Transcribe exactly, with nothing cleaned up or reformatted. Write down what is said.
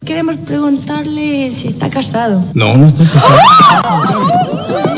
queremos preguntarle si está casado. No, no estoy casado.